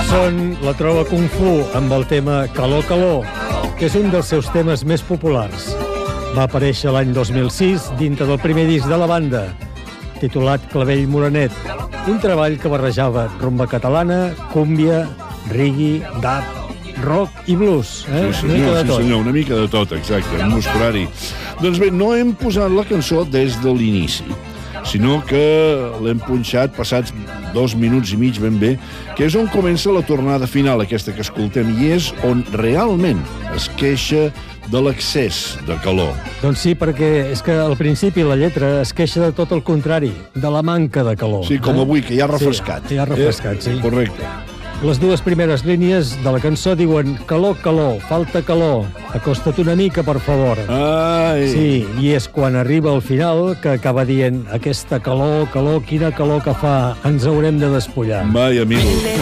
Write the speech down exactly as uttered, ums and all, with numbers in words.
Wilson la troba Kung Fu amb el tema Calor, Calor, que és un dels seus temes més populars. Va aparèixer l'any dos mil sis dintre del primer disc de la banda, titulat Clavell Morenet, un treball que barrejava rumba catalana, cúmbia, reggae, dub, rock i blues. Eh? Sí, senyor, sí, senyor, una mica de tot, exacte, un musculari. Doncs bé, no hem posat la cançó des de l'inici, sinó que l'hem punxat passats dos minuts i mig ben bé, que és on comença la tornada final, aquesta que escoltem, i és on realment es queixa de l'excés de calor. Doncs sí, perquè és que al principi la lletra es queixa de tot el contrari, de la manca de calor. Sí, com avui, que ja ha refrescat. Sí, ja ha refrescat, eh? sí. Correcte. Les dues primeres línies de la cançó diuen calor, calor, falta calor, acosta't una mica, per favor. Ai. Sí, i és quan arriba al final que acaba dient aquesta calor, calor, quina calor que fa, ens haurem de despullar. Vai, amigo.